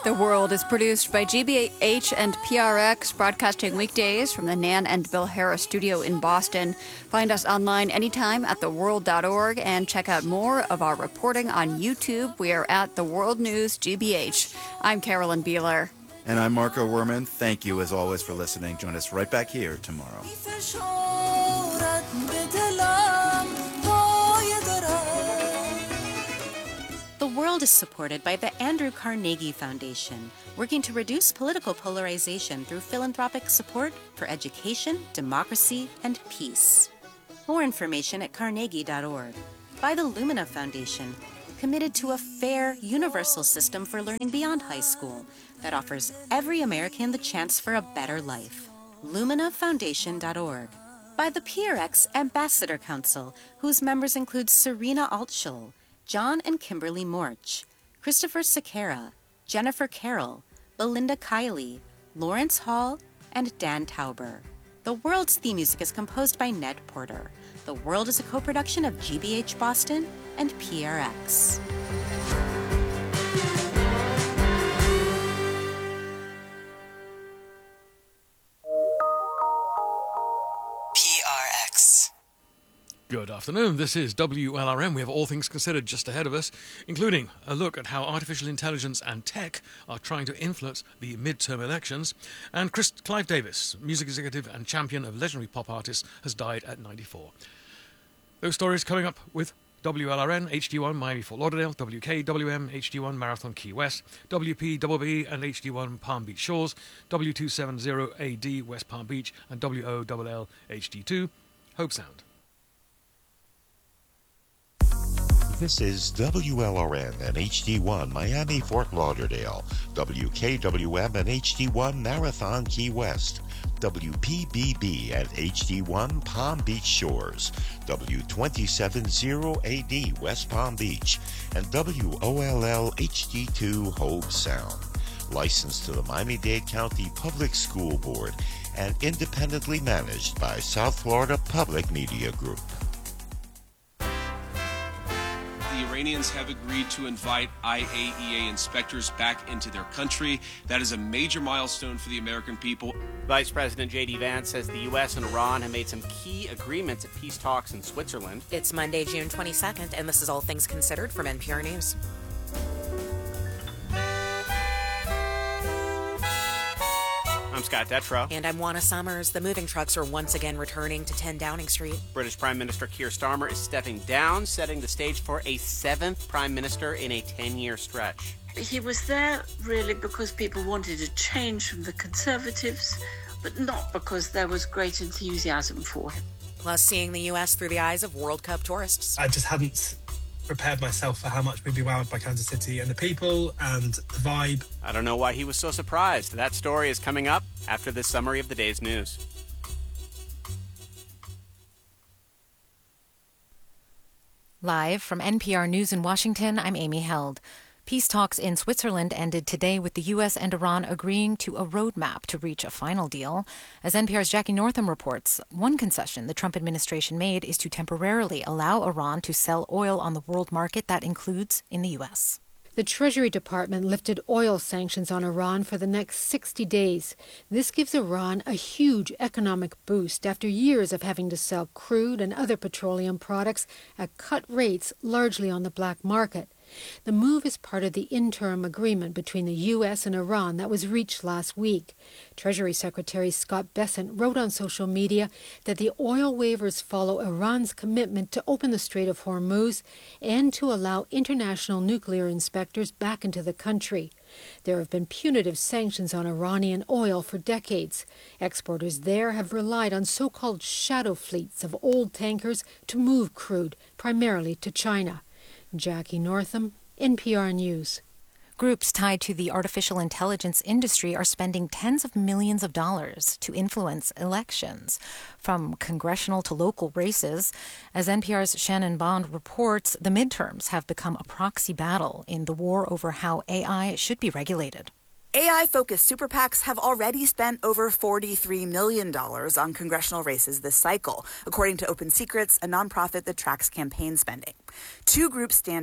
The World is produced by GBH and PRX, broadcasting weekdays from the Nan and Bill Harris studio in Boston. Find us online anytime at theworld.org and check out more of our reporting on YouTube. We are at The World News GBH. I'm Carolyn Beeler. And I'm Marco Werman. Thank you, as always, for listening. Join us right back here tomorrow. The World is supported by the Andrew Carnegie Foundation, working to reduce political polarization through philanthropic support for education, democracy, and peace. More information at carnegie.org. By the Lumina Foundation, committed to a fair, universal system for learning beyond high school that offers every American the chance for a better life. LuminaFoundation.org. By the PRX Ambassador Council, whose members include Serena Altschul, John and Kimberly Morch, Christopher Sequeira, Jennifer Carroll, Belinda Kiley, Lawrence Hall, and Dan Tauber. The World's theme music is composed by Ned Porter. The World is a co-production of GBH Boston and PRX. Good afternoon, this is WLRM. We have all things considered just ahead of us, including a look at how artificial intelligence and tech are trying to influence the midterm elections. And Clive Davis, music executive and champion of legendary pop artists, has died at 94. Those stories coming up with WLRN, HD1, Miami, Fort Lauderdale, WKWM, HD1, Marathon, Key West, WPBB and HD1, Palm Beach Shores, W270AD, West Palm Beach, and WOLL, HD2, Hope Sound. This is WLRN and HD1 Miami, Fort Lauderdale, WKWM and HD1 Marathon, Key West, WPBB and HD1 Palm Beach Shores, W270AD West Palm Beach, and WOLL HD2 Hope Sound. Licensed to the Miami-Dade County Public School Board and independently managed by South Florida Public Media Group. The Iranians have agreed to invite IAEA inspectors back into their country. That is a major milestone for the American people. Vice President J.D. Vance says the U.S. and Iran have made some key agreements at peace talks in Switzerland. It's Monday, June 22nd, and this is All Things Considered from NPR News. I'm Scott Detrow. And I'm Juana Summers. The moving trucks are once again returning to 10 Downing Street. British Prime Minister Keir Starmer is stepping down, setting the stage for a 7th Prime Minister in a 10-year stretch. He was there really because people wanted a change from the Conservatives, but not because there was great enthusiasm for him. Plus, seeing the U.S. through the eyes of World Cup tourists. I just hadn't prepared myself for how much we'd be wowed by Kansas City and the people and the vibe. I don't know why he was so surprised. That story is coming up after this summary of the day's news. Live from NPR News in Washington, I'm Amy Held. Peace talks in Switzerland ended today with the U.S. and Iran agreeing to a roadmap to reach a final deal. As NPR's Jackie Northam reports, one concession the Trump administration made is to temporarily allow Iran to sell oil on the world market. That includes in the U.S. The Treasury Department lifted oil sanctions on Iran for the next 60 days. This gives Iran a huge economic boost after years of having to sell crude and other petroleum products at cut rates, largely on the black market. The move is part of the interim agreement between the U.S. and Iran that was reached last week. Treasury Secretary Scott Bessent wrote on social media that the oil waivers follow Iran's commitment to open the Strait of Hormuz and to allow international nuclear inspectors back into the country. There have been punitive sanctions on Iranian oil for decades. Exporters there have relied on so-called shadow fleets of old tankers to move crude, primarily to China. Jackie Northam, NPR News. Groups tied to the artificial intelligence industry are spending tens of millions of dollars to influence elections, from congressional to local races. As NPR's Shannon Bond reports, the midterms have become a proxy battle in the war over how AI should be regulated. AI-focused super PACs have already spent over $43 million on congressional races this cycle, according to Open Secrets, a nonprofit that tracks campaign spending. Two groups stand out.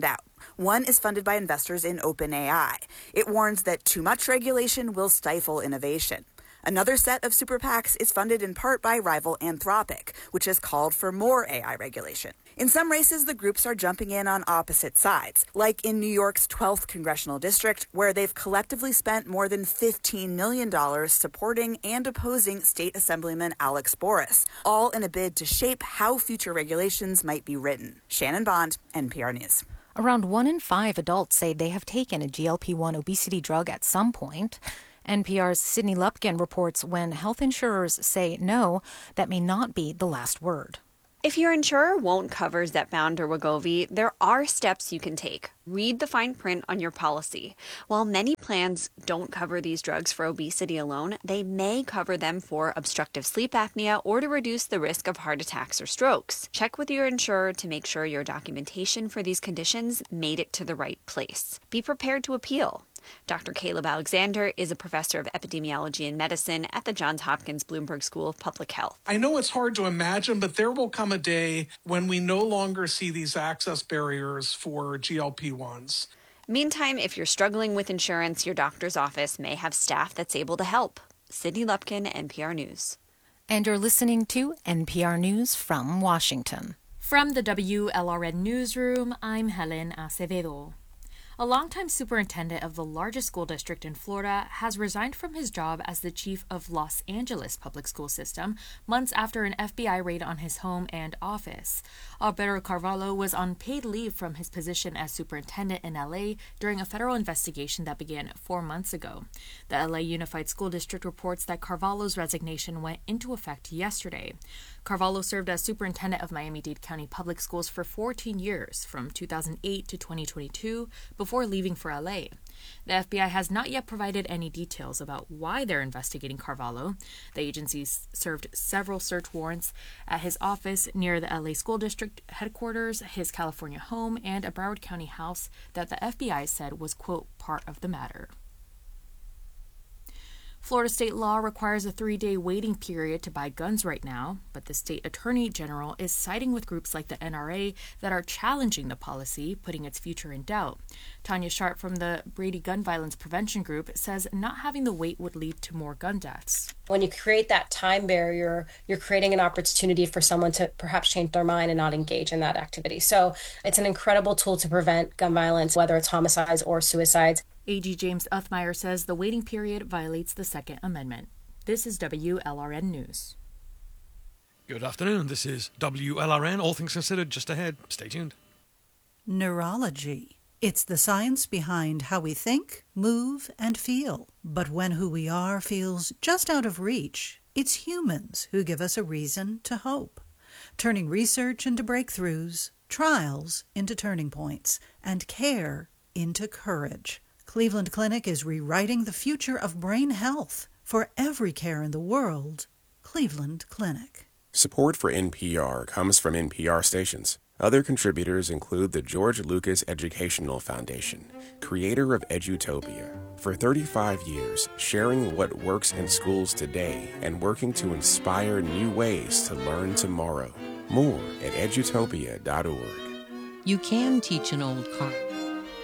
One is funded by investors in OpenAI. It warns that too much regulation will stifle innovation. Another set of super PACs is funded in part by rival Anthropic, which has called for more AI regulation. In some races, the groups are jumping in on opposite sides, like in New York's 12th congressional district, where they've collectively spent more than $15 million supporting and opposing State Assemblyman Alex Boris, all in a bid to shape how future regulations might be written. Shannon Bond, NPR News. Around 1 in 5 adults say they have taken a GLP-1 obesity drug at some point. NPR's Sydney Lupkin reports when health insurers say no, that may not be the last word. If your insurer won't cover Zepbound or Wegovy, there are steps you can take. Read the fine print on your policy. While many plans don't cover these drugs for obesity alone, they may cover them for obstructive sleep apnea or to reduce the risk of heart attacks or strokes. Check with your insurer to make sure your documentation for these conditions made it to the right place. Be prepared to appeal. Dr. Caleb Alexander is a professor of epidemiology and medicine at the Johns Hopkins Bloomberg School of Public Health. I know it's hard to imagine, but there will come a day when we no longer see these access barriers for GLP-1s. Meantime, if you're struggling with insurance, your doctor's office may have staff that's able to help. Sydney Lupkin, NPR News. And you're listening to NPR News from Washington. From the WLRN Newsroom, I'm Helen Acevedo. A longtime superintendent of the largest school district in Florida has resigned from his job as the chief of Los Angeles public school system months after an FBI raid on his home and office. Alberto Carvalho was on paid leave from his position as superintendent in LA during a federal investigation that began 4 months ago. The LA Unified School District reports that Carvalho's resignation went into effect yesterday. Carvalho served as superintendent of Miami-Dade County Public Schools for 14 years, from 2008 to 2022, before leaving for LA. The FBI has not yet provided any details about why they're investigating Carvalho. The agency served several search warrants at his office near the LA School District headquarters, his California home, and a Broward County house that the FBI said was, quote, part of the matter. Florida state law requires a 3-day waiting period to buy guns right now, but the state attorney general is siding with groups like the NRA that are challenging the policy, putting its future in doubt. Tanya Sharp from the Brady Gun Violence Prevention Group says not having the wait would lead to more gun deaths. When you create that time barrier, you're creating an opportunity for someone to perhaps change their mind and not engage in that activity. So it's an incredible tool to prevent gun violence, whether it's homicides or suicides. AG James Uthmeyer says the waiting period violates the Second Amendment. This is WLRN News. Good afternoon. This is WLRN. All things considered, just ahead. Stay tuned. Neurology. It's the science behind how we think, move, and feel. But when who we are feels just out of reach, it's humans who give us a reason to hope. Turning research into breakthroughs, trials into turning points, and care into courage. Cleveland Clinic is rewriting the future of brain health. For every care in the world, Cleveland Clinic. Support for NPR comes from NPR stations. Other contributors include the George Lucas Educational Foundation, creator of Edutopia. For 35 years, sharing what works in schools today and working to inspire new ways to learn tomorrow. More at edutopia.org. You can teach an old car